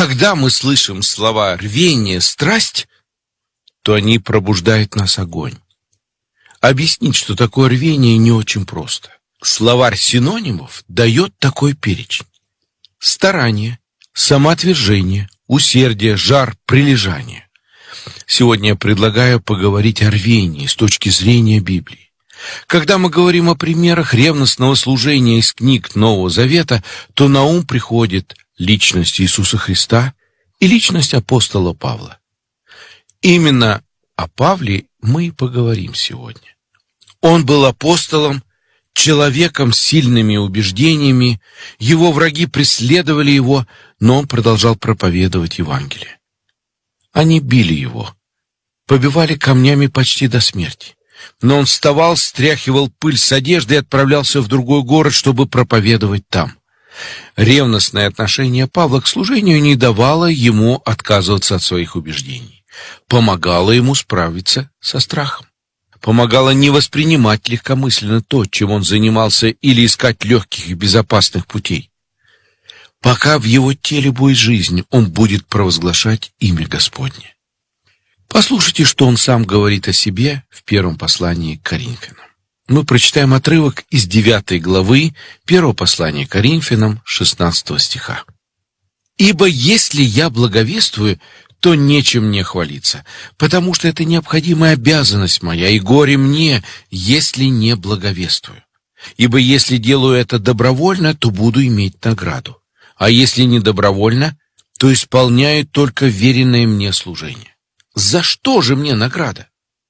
Когда мы слышим слова «рвение», «страсть», то они пробуждают нас огонь. Объяснить, что такое рвение, не очень просто. Словарь синонимов дает такой перечень: старание, самоотвержение, усердие, жар, прилежание. Сегодня я предлагаю поговорить о рвении с точки зрения Библии. Когда мы говорим о примерах ревностного служения из книг Нового Завета, то на ум приходит личность Иисуса Христа и личность апостола Павла. Именно о Павле мы и поговорим сегодня. Он был апостолом, человеком с сильными убеждениями, его враги преследовали его, но он продолжал проповедовать Евангелие. Они били его, побивали камнями почти до смерти. Но он вставал, стряхивал пыль с одежды и отправлялся в другой город, чтобы проповедовать там. Ревностное отношение Павла к служению не давало ему отказываться от своих убеждений, помогало ему справиться со страхом, помогало не воспринимать легкомысленно то, чем он занимался, или искать легких и безопасных путей. Пока в его теле будет жизнь, он будет провозглашать имя Господне. Послушайте, что он сам говорит о себе в первом послании к Коринфянам. Мы прочитаем отрывок из 9 главы первого послания к Коринфянам, 16 стиха. «Ибо если я благовествую, то нечем мне хвалиться, потому что это необходимая обязанность моя, и горе мне, если не благовествую. Ибо если делаю это добровольно, то буду иметь награду, а если не добровольно, то исполняю только веренное мне служение. За что же мне награда?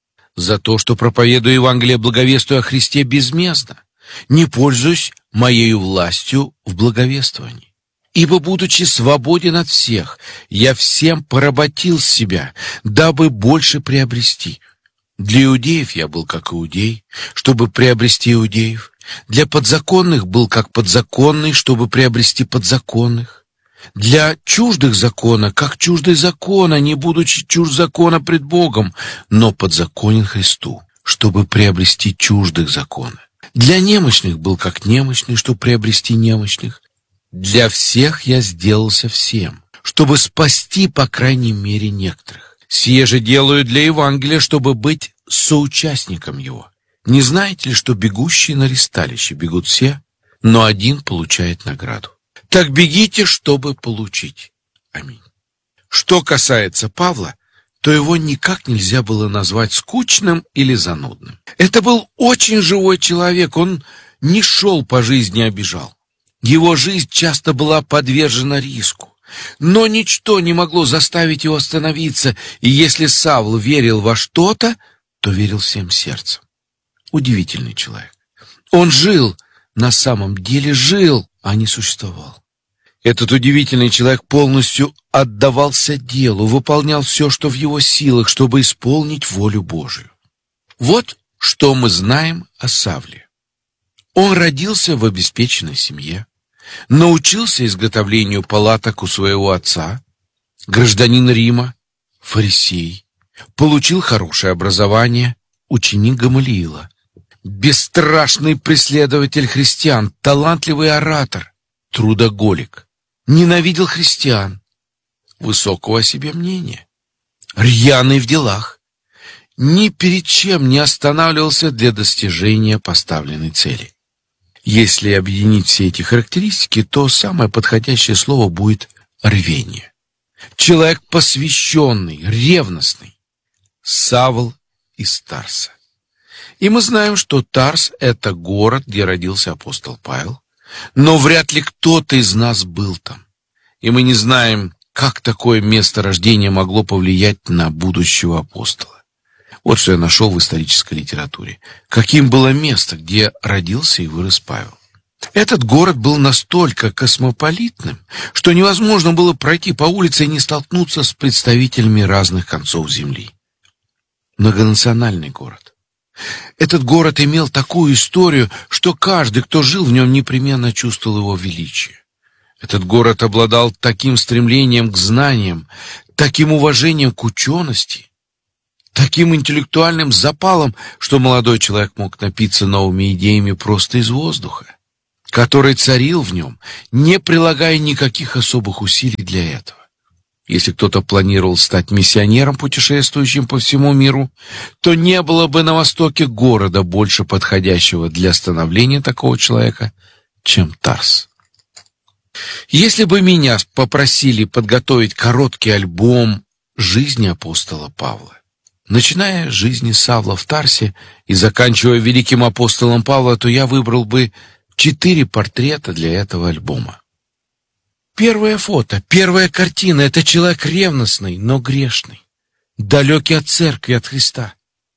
За то, что проповедую Евангелие, благовествую о Христе безмездно, не пользуюсь моей властью в благовествовании. Ибо, будучи свободен от всех, я всем поработил себя, дабы больше приобрести. Для иудеев я был как иудей, чтобы приобрести иудеев. Для подзаконных был как подзаконный, чтобы приобрести подзаконных. Для чуждых закона, как чуждый закона, не будучи чужд закона пред Богом, но подзаконен Христу, чтобы приобрести чуждых закона. Для немощных был как немощный, чтобы приобрести немощных. Для всех я сделался всем, чтобы спасти, по крайней мере, некоторых. Сие же делаю для Евангелия, чтобы быть соучастником его. Не знаете ли, что бегущие на ристалище бегут все, но один получает награду? Так бегите, чтобы получить. Аминь. Что касается Павла, то его никак нельзя было назвать скучным или занудным. Это был очень живой человек, он не шел по жизни, а бежал. Его жизнь часто была подвержена риску, но ничто не могло заставить его остановиться, и если Савл верил во что-то, то верил всем сердцем. Удивительный человек. Он жил, на самом деле жил, а не существовал. Этот удивительный человек полностью отдавался делу, выполнял все, что в его силах, чтобы исполнить волю Божию. Вот что мы знаем о Савле. Он родился в обеспеченной семье, научился изготовлению палаток у своего отца, гражданин Рима, фарисей, получил хорошее образование, ученик Гамалиила, бесстрашный преследователь христиан, талантливый оратор, трудоголик, ненавидел христиан, высокого о себе мнения, рьяный в делах, ни перед чем не останавливался для достижения поставленной цели. Если объединить все эти характеристики, то самое подходящее слово будет рвение. Человек посвященный, ревностный. Савл из Тарса. И мы знаем, что Тарс — это город, где родился апостол Павел, но вряд ли кто-то из нас был там. И мы не знаем, как такое место рождения могло повлиять на будущего апостола. Вот что я нашел в исторической литературе. Каким было место, где родился и вырос Павел. Этот город был настолько космополитным, что невозможно было пройти по улице и не столкнуться с представителями разных концов земли. Многонациональный город. Этот город имел такую историю, что каждый, кто жил в нем, непременно чувствовал его величие. Этот город обладал таким стремлением к знаниям, таким уважением к учености, таким интеллектуальным запалом, что молодой человек мог напиться новыми идеями просто из воздуха, который царил в нем, не прилагая никаких особых усилий для этого. Если кто-то планировал стать миссионером, путешествующим по всему миру, то не было бы на востоке города больше подходящего для становления такого человека, чем Тарс. Если бы меня попросили подготовить короткий альбом жизни апостола Павла, начиная с жизни Савла в Тарсе и заканчивая великим апостолом Павла, то я выбрал бы 4 портрета для этого альбома. Первое фото, первая картина — это человек ревностный, но грешный, далекий от церкви, от Христа.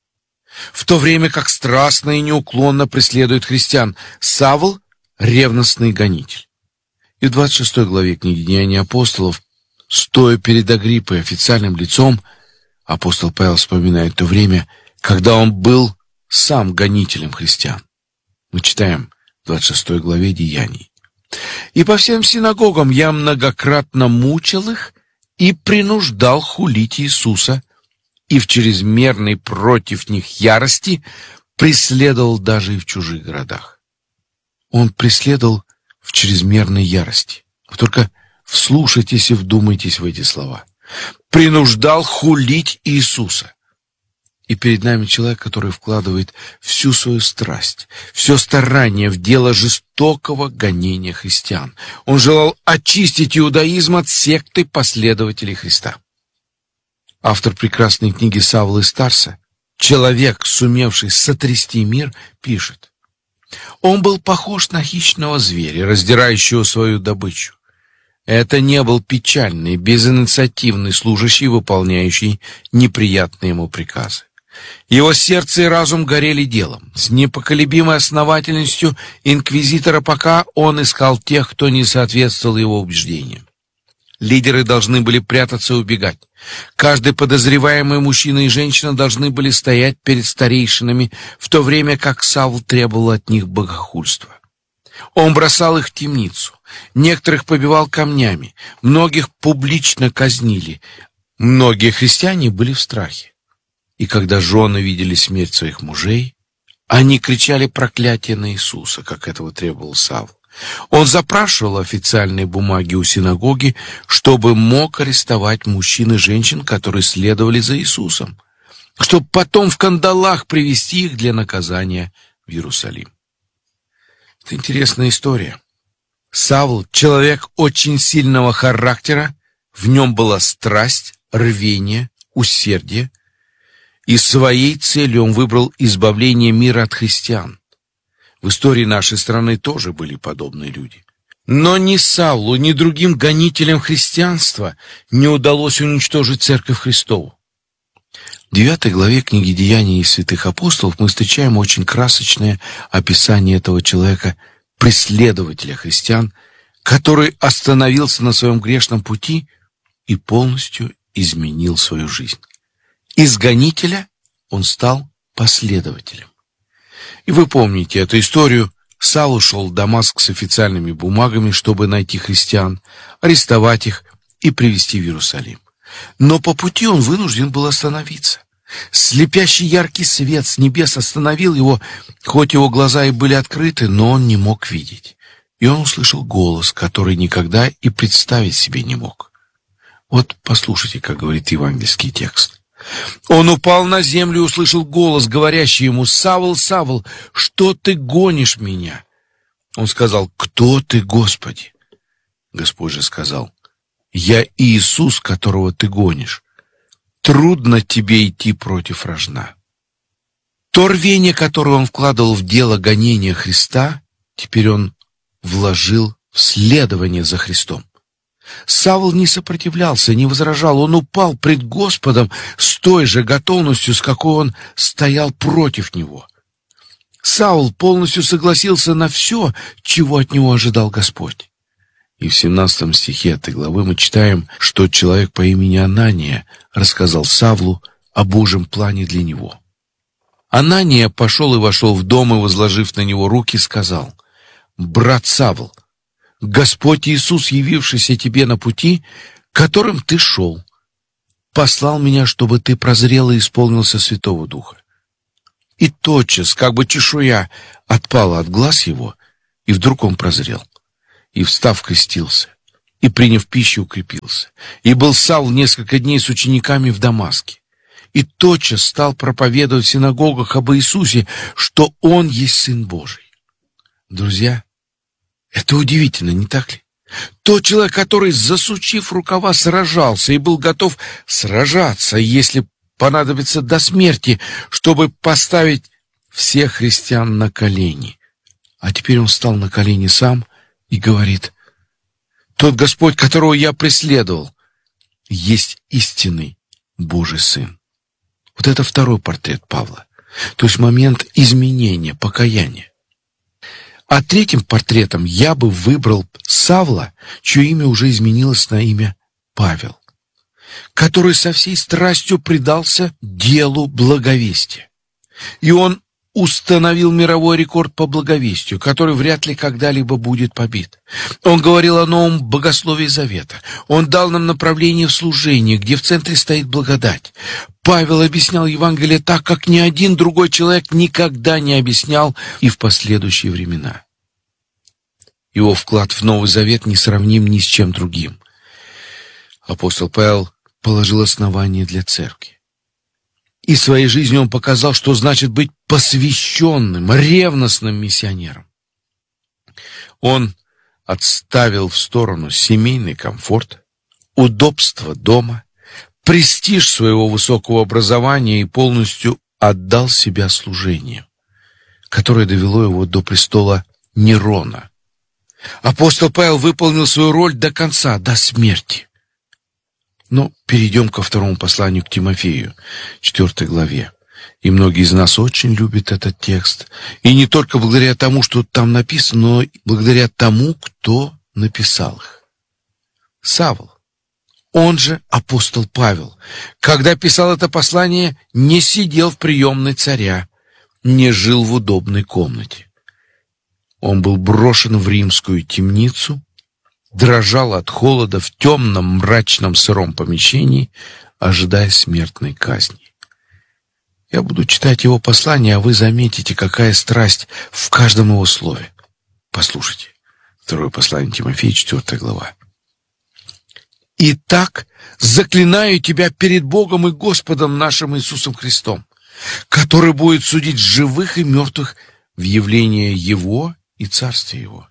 В то время как страстно и неуклонно преследует христиан, Савл — ревностный гонитель. И в 26 главе книги «Деяния апостолов», стоя перед Агриппой официальным лицом, апостол Павел вспоминает то время, когда он был сам гонителем христиан. Мы читаем в 26 главе Деяний. «И по всем синагогам я многократно мучил их и принуждал хулить Иисуса, и в чрезмерной против них ярости преследовал даже и в чужих городах». Он преследовал в чрезмерной ярости. Вы только вслушайтесь и вдумайтесь в эти слова. Принуждал хулить Иисуса. И перед нами человек, который вкладывает всю свою страсть, все старание в дело жестокого гонения христиан. Он желал очистить иудаизм от секты последователей Христа. Автор прекрасной книги Савл из Тарса, человек, сумевший сотрясти мир, пишет: «Он был похож на хищного зверя, раздирающего свою добычу. Это не был печальный, безинициативный служащий, выполняющий неприятные ему приказы. Его сердце и разум горели делом. С непоколебимой основательностью инквизитора, пока он искал тех, кто не соответствовал его убеждениям. Лидеры должны были прятаться и убегать. Каждый подозреваемый мужчина и женщина должны были стоять перед старейшинами, в то время как Савл требовал от них богохульства. Он бросал их в темницу, некоторых побивал камнями, многих публично казнили. Многие христиане были в страхе. И когда жены видели смерть своих мужей, они кричали проклятие на Иисуса, как этого требовал Савл. Он запрашивал официальные бумаги у синагоги, чтобы мог арестовать мужчин и женщин, которые следовали за Иисусом, чтобы потом в кандалах привести их для наказания в Иерусалим. Это интересная история. Савл — человек очень сильного характера, в нем была страсть, рвение, усердие, и своей целью он выбрал избавление мира от христиан. В истории нашей страны тоже были подобные люди. Но ни Савлу, ни другим гонителям христианства не удалось уничтожить Церковь Христову. В 9 главе книги «Деяний святых апостолов» мы встречаем очень красочное описание этого человека, преследователя христиан, который остановился на своем грешном пути и полностью изменил свою жизнь. Из гонителя он стал последователем. И вы помните эту историю. Савл ушел в Дамаск с официальными бумагами, чтобы найти христиан, арестовать их и привести в Иерусалим. Но по пути он вынужден был остановиться. Слепящий яркий свет с небес остановил его, хоть его глаза и были открыты, но он не мог видеть. И он услышал голос, который никогда и представить себе не мог. Вот послушайте, как говорит евангельский текст. Он упал на землю и услышал голос, говорящий ему: «Савл, Савл, что ты гонишь меня?» Он сказал: «Кто ты, Господи?» Господь же сказал: «Я Иисус, которого ты гонишь. Трудно тебе идти против рожна». То рвение, которое он вкладывал в дело гонения Христа, теперь он вложил в следование за Христом. Савл не сопротивлялся, не возражал, он упал пред Господом с той же готовностью, с какой он стоял против него. Савл полностью согласился на все, чего от него ожидал Господь. И в 17 стихе этой главы мы читаем, что человек по имени Анания рассказал Савлу о Божьем плане для него. Анания пошел и вошел в дом, и, возложив на него руки, сказал: «Брат Савл, Господь Иисус, явившийся тебе на пути, которым ты шел, послал меня, чтобы ты прозрел и исполнился Святого Духа». И тотчас, как бы чешуя отпала от глаз его, и вдруг он прозрел, и, встав, крестился. и, приняв пищу, укрепился. И был Савл несколько дней с учениками в Дамаске. И тотчас стал проповедовать в синагогах об Иисусе, что Он есть Сын Божий. Друзья, это удивительно, не так ли? Тот человек, который, засучив рукава, сражался и был готов сражаться, если понадобится, до смерти, чтобы поставить всех христиан на колени. А теперь он встал на колени сам и говорит: тот Господь, которого я преследовал, есть истинный Божий Сын. Вот это второй портрет Павла, то есть момент изменения, покаяния. А третьим портретом я бы выбрал Савла, чье имя уже изменилось на имя Павел, который со всей страстью предался делу благовестия. И он установил мировой рекорд по благовестию, который вряд ли когда-либо будет побит. Он говорил о новом богословии Завета. Он дал нам направление в служении, где в центре стоит благодать. Павел объяснял Евангелие так, как ни один другой человек никогда не объяснял и в последующие времена. Его вклад в Новый Завет несравним ни с чем другим. Апостол Павел положил основание для церкви. И своей жизнью он показал, что значит быть посвященным, ревностным миссионером. Он отставил в сторону семейный комфорт, удобство дома, престиж своего высокого образования и полностью отдал себя служению, которое довело его до престола Нерона. Апостол Павел выполнил свою роль до конца, до смерти. Но перейдем ко второму посланию к Тимофею, 4 главе. И многие из нас очень любят этот текст. И не только благодаря тому, что там написано, но и благодаря тому, кто написал их. Савл, он же апостол Павел, когда писал это послание, не сидел в приемной царя, не жил в удобной комнате. Он был брошен в римскую темницу, дрожал от холода в темном, мрачном, сыром помещении, ожидая смертной казни. Я буду читать его послание, а вы заметите, какая страсть в каждом его слове. Послушайте. Второе послание Тимофея, 4 глава. «Итак, заклинаю тебя перед Богом и Господом нашим Иисусом Христом, который будет судить живых и мертвых в явление Его и Царствие Его.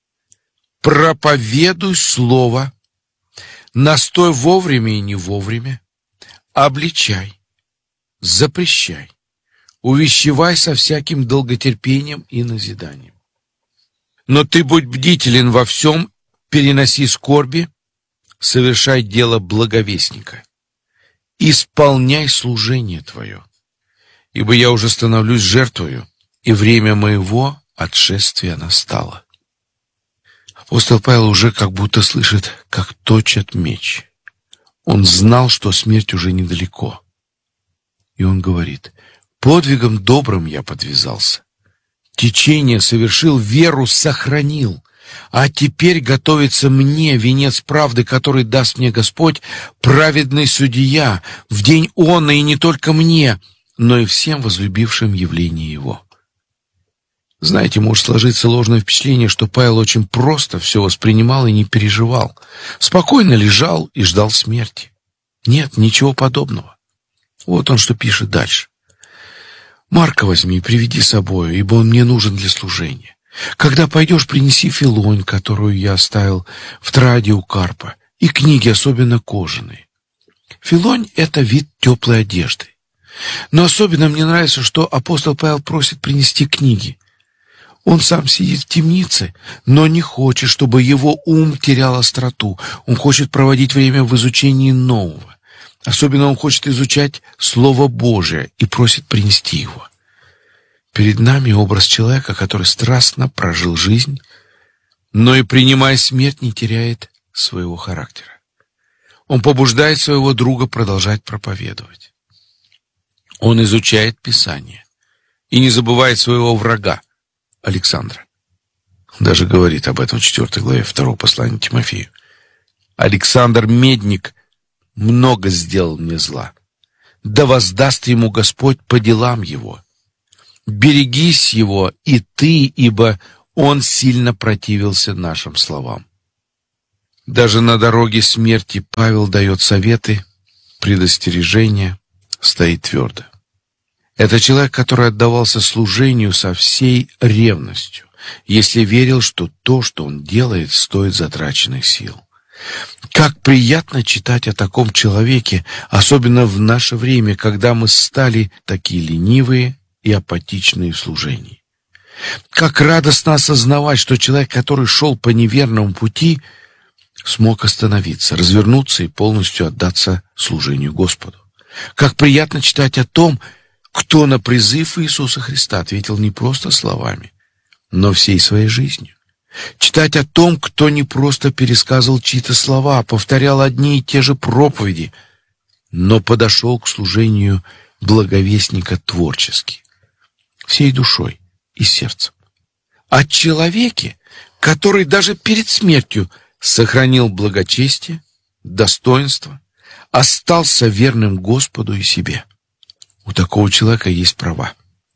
Проповедуй слово, настой вовремя и не вовремя, обличай, запрещай, увещевай со всяким долготерпением и назиданием. Но ты будь бдителен во всем, переноси скорби, совершай дело благовестника, исполняй служение твое, ибо я уже становлюсь жертвою, и время моего отшествия настало». Апостол Павел уже как будто слышит, как точат меч. Он знал, что смерть уже недалеко. И он говорит: подвигом добрым я подвязался, течение совершил, веру сохранил, а теперь готовится мне венец правды, который даст мне Господь, праведный судья, в день он, и не только мне, но и всем возлюбившим явление Его. Знаете, может сложиться ложное впечатление, что Павел очень просто все воспринимал и не переживал. Спокойно лежал и ждал смерти. Нет, ничего подобного. Вот он что пишет дальше. «Марка возьми и приведи с собою, ибо он мне нужен для служения. Когда пойдешь, принеси Филонь, которую я оставил в Троаде у Карпа, и книги, особенно кожаные. Филонь — это вид теплой одежды. Но особенно мне нравится, что апостол Павел просит принести книги. Он сам сидит в темнице, но не хочет, чтобы его ум терял остроту. Он хочет проводить время в изучении нового. Особенно он хочет изучать Слово Божие и просит принести его. Перед нами образ человека, который страстно прожил жизнь, но и, принимая смерть, не теряет своего характера. Он побуждает своего друга продолжать проповедовать. Он изучает Писание и не забывает своего врага, Александра. Даже говорит об этом в 4 главе 2 послания Тимофею. «Александр Медник много сделал мне зла. Да воздаст ему Господь по делам его. Берегись его и ты, ибо он сильно противился нашим словам». Даже на дороге смерти Павел дает советы, предостережения, стоит твердо. Это человек, который отдавался служению со всей ревностью, если верил, что то, что он делает, стоит затраченных сил. Как приятно читать о таком человеке, особенно в наше время, когда мы стали такие ленивые и апатичные в служении. Как радостно осознавать, что человек, который шел по неверному пути, смог остановиться, развернуться и полностью отдаться служению Господу. Как приятно читать о том, кто на призыв Иисуса Христа ответил не просто словами, но всей своей жизнью. Читать о том, кто не просто пересказывал чьи-то слова, повторял одни и те же проповеди, но подошел к служению благовестника творчески, всей душой и сердцем. О человеке, который даже перед смертью сохранил благочестие, достоинство, остался верным Господу и себе. У такого человека есть права.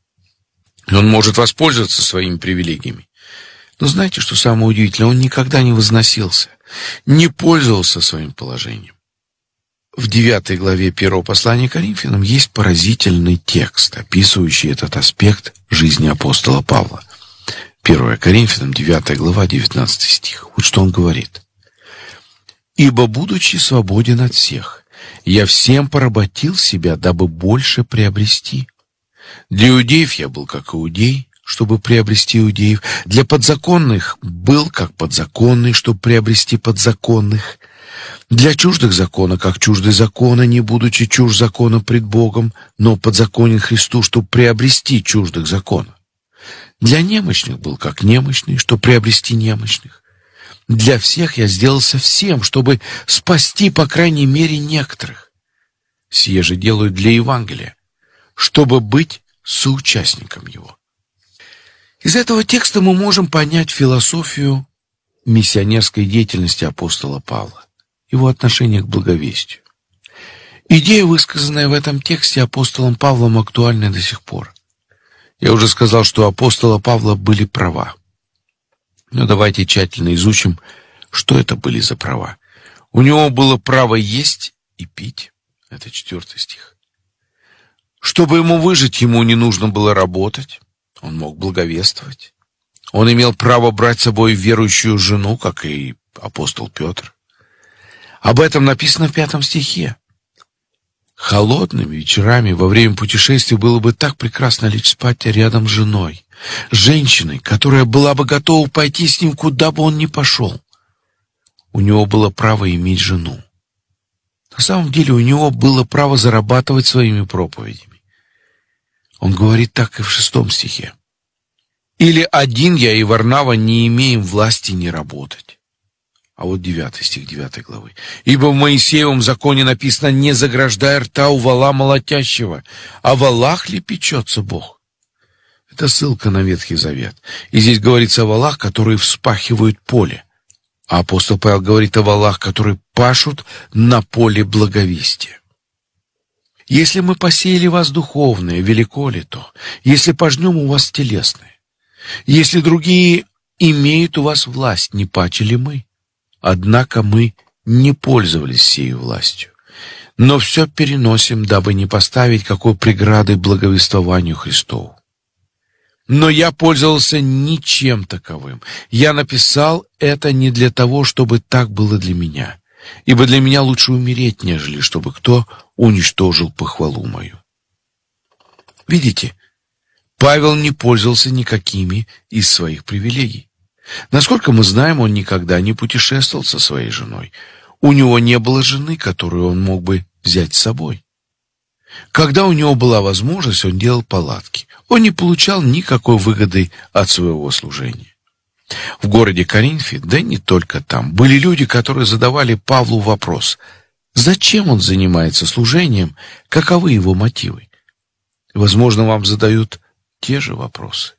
И он может воспользоваться своими привилегиями. Но знаете, что самое удивительное? Он никогда не возносился, не пользовался своим положением. В 9 главе 1 послания Коринфянам есть поразительный текст, описывающий этот аспект жизни апостола Павла. 1 Коринфянам, 9 глава, 19 стих. Вот что он говорит. «Ибо, будучи свободен от всех, я всем поработил себя, дабы больше приобрести. Для иудеев я был как иудей, чтобы приобрести иудеев. Для подзаконных был как подзаконный, чтобы приобрести подзаконных. Для чуждых закона, как чуждый закона, не будучи чужд закона пред Богом, но подзаконен Христу, чтобы приобрести чуждых закона. Для немощных был как немощный, чтобы приобрести немощных. Для всех я сделался всем, чтобы спасти, по крайней мере, некоторых. Сие же делаю для Евангелия, чтобы быть соучастником его». Из этого текста мы можем понять философию миссионерской деятельности апостола Павла, его отношение к благовестию. Идея, высказанная в этом тексте апостолом Павлом, актуальна до сих пор. Я уже сказал, что у апостола Павла были права. Но давайте тщательно изучим, что это были за права. У него было право есть и пить. Это 4 стих. Чтобы ему выжить, ему не нужно было работать. Он мог благовествовать. Он имел право брать с собой верующую жену, как и апостол Петр. Об этом написано в 5 стихе. Холодными вечерами во время путешествия было бы так прекрасно лечь спать рядом с женой, женщиной, которая была бы готова пойти с ним, куда бы он ни пошел. У него было право иметь жену. На самом деле у него было право зарабатывать своими проповедями. Он говорит так и в 6 стихе. «Или один я и Варнава не имеем власти не работать». А вот 9 стих 9 главы. «Ибо в Моисеевом законе написано: не заграждай рта у вола молотящего, а волах ли печется Бог?» Это ссылка на Ветхий Завет. И здесь говорится о волах, которые вспахивают поле. А апостол Павел говорит о волах, которые пашут на поле благовестия. «Если мы посеяли вас духовное, велико ли то? Если пожнем у вас телесное? Если другие имеют у вас власть, не паче ли мы? Однако мы не пользовались сею властью, но все переносим, дабы не поставить какой преграды благовествованию Христову. Но я пользовался ничем таковым. Я написал это не для того, чтобы так было для меня, ибо для меня лучше умереть, нежели чтобы кто уничтожил похвалу мою». Видите, Павел не пользовался никакими из своих привилегий. Насколько мы знаем, он никогда не путешествовал со своей женой. У него не было жены, которую он мог бы взять с собой. Когда у него была возможность, он делал палатки. Он не получал никакой выгоды от своего служения. В городе Коринфе, да и не только там, были люди, которые задавали Павлу вопрос: зачем он занимается служением, каковы его мотивы? Возможно, вам задают те же вопросы.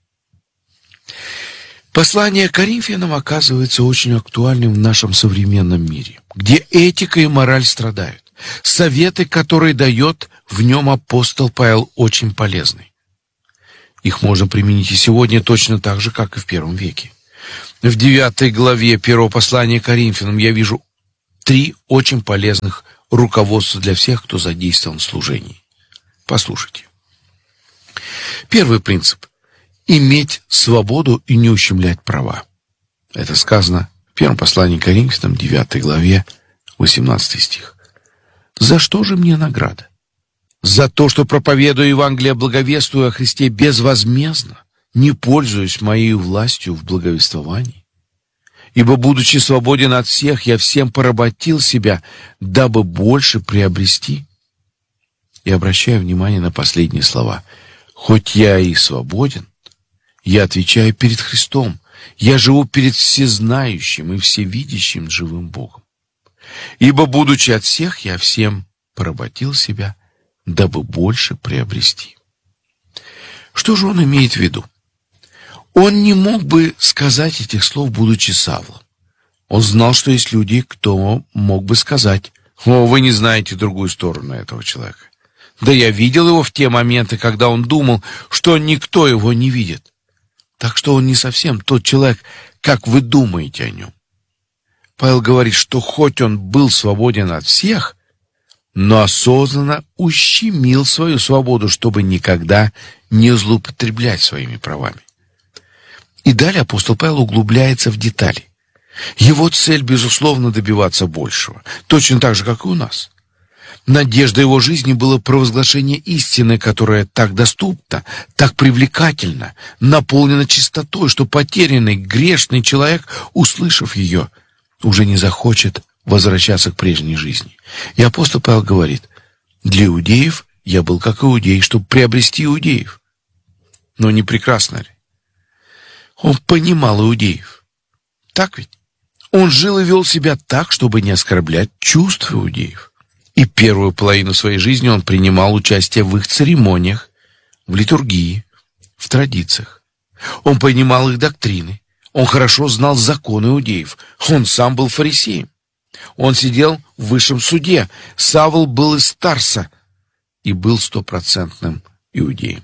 Послание Коринфянам оказывается очень актуальным в нашем современном мире, где этика и мораль страдают. Советы, которые дает в нем апостол Павел, очень полезны. Их можно применить и сегодня точно так же, как и в первом веке. В 9 главе 1 послания Коринфянам я вижу 3 очень полезных руководства для всех, кто задействован в служении. Послушайте. Первый принцип – иметь свободу и не ущемлять права. Это сказано в 1 послании Коринфянам, 9 главе, 18 стих. «За что же мне награда? За то, что проповедую Евангелие, благовествую о Христе безвозмездно, не пользуюсь моей властью в благовествовании. Ибо, будучи свободен от всех, я всем поработил себя, дабы больше приобрести». И обращаю внимание на последние слова. «Хоть я и свободен, я отвечаю перед Христом. Я живу перед всезнающим и всевидящим живым Богом. Ибо, будучи от всех, я всем поработил себя, дабы больше приобрести». Что же он имеет в виду? Он не мог бы сказать этих слов, будучи Савлом. Он знал, что есть люди, кто мог бы сказать: «О, вы не знаете другую сторону этого человека. Да я видел его в те моменты, когда он думал, что никто его не видит. Так что он не совсем тот человек, как вы думаете о нем». Павел говорит, что хоть он был свободен от всех, но осознанно ущемил свою свободу, чтобы никогда не злоупотреблять своими правами. И далее апостол Павел углубляется в детали. Его цель, безусловно, добиваться большего, точно так же, как и у нас. Надежда его жизни было провозглашение истины, которая так доступна, так привлекательна, наполнена чистотой, что потерянный, грешный человек, услышав ее, уже не захочет возвращаться к прежней жизни. И апостол Павел говорит: для иудеев я был как иудей, чтобы приобрести иудеев. Но не прекрасно ли? Он понимал иудеев. Так ведь? Он жил и вел себя так, чтобы не оскорблять чувств иудеев. И первую половину своей жизни он принимал участие в их церемониях, в литургии, в традициях. Он понимал их доктрины. Он хорошо знал законы иудеев. Он сам был фарисеем. Он сидел в высшем суде. Савл был из Тарса и был 100% иудеем.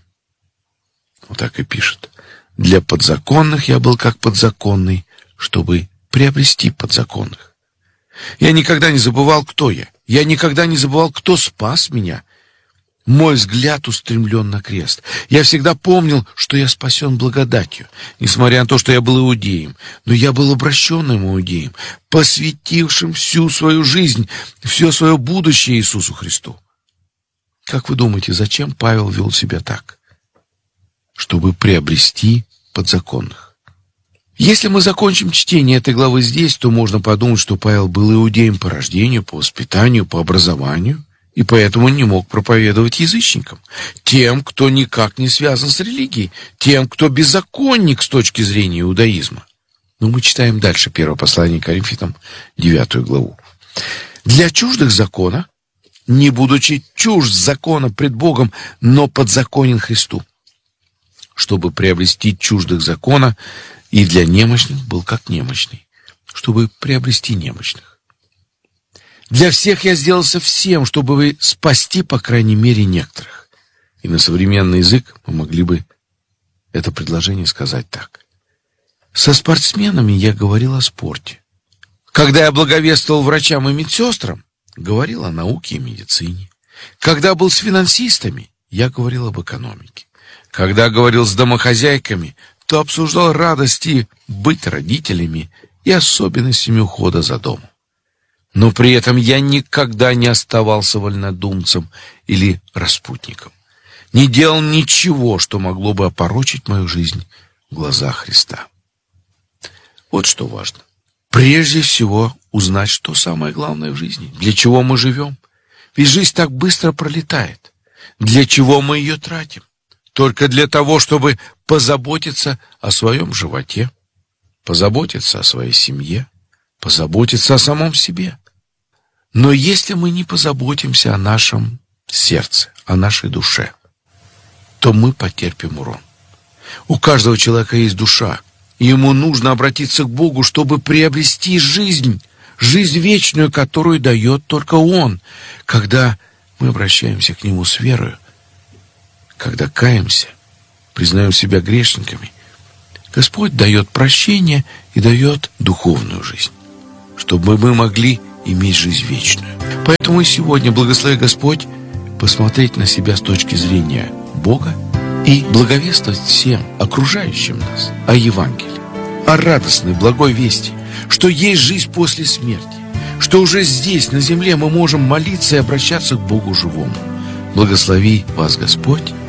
Вот так и пишет. Для подзаконных я был как подзаконный, чтобы приобрести подзаконных. Я никогда не забывал, кто я. Я никогда не забывал, кто спас меня. Мой взгляд устремлен на крест. Я всегда помнил, что я спасен благодатью, несмотря на то, что я был иудеем. Но я был обращенным иудеем, посвятившим всю свою жизнь, все свое будущее Иисусу Христу. Как вы думаете, зачем Павел вел себя так? Чтобы приобрести подзаконных. Если мы закончим чтение этой главы здесь, то можно подумать, что Павел был иудеем по рождению, по воспитанию, по образованию, и поэтому не мог проповедовать язычникам, тем, кто никак не связан с религией, тем, кто беззаконник с точки зрения иудаизма. Но мы читаем дальше 1 послание Коринфянам, 9 главу. «Для чуждых закона, не будучи чужд закона пред Богом, но подзаконен Христу, чтобы приобрести чуждых закона, и для немощных был как немощный, чтобы приобрести немощных. Для всех я сделался всем, чтобы спасти, по крайней мере, некоторых». И на современный язык мы могли бы это предложение сказать так. Со спортсменами я говорил о спорте. Когда я благовествовал врачам и медсестрам, говорил о науке и медицине. Когда был с финансистами, я говорил об экономике. Когда говорил с домохозяйками, то обсуждал радости быть родителями и особенностями ухода за домом. Но при этом я никогда не оставался вольнодумцем или распутником. Не делал ничего, что могло бы опорочить мою жизнь в глазах Христа. Вот что важно. Прежде всего узнать, что самое главное в жизни. Для чего мы живем? Ведь жизнь так быстро пролетает. Для чего мы ее тратим? Только для того, чтобы позаботиться о своем животе, позаботиться о своей семье, позаботиться о самом себе. Но если мы не позаботимся о нашем сердце, о нашей душе, то мы потерпим урон. У каждого человека есть душа, и ему нужно обратиться к Богу, чтобы приобрести жизнь вечную, которую дает только Он. Когда мы обращаемся к Нему с верою, когда каемся, признаем себя грешниками, Господь дает прощение и дает духовную жизнь, чтобы мы могли иметь жизнь вечную. Поэтому и сегодня, благослови Господь, посмотреть на себя с точки зрения Бога и благовествовать всем окружающим нас о Евангелии, о радостной, благой вести, что есть жизнь после смерти, что уже здесь, на земле, мы можем молиться и обращаться к Богу живому. Благослови вас Господь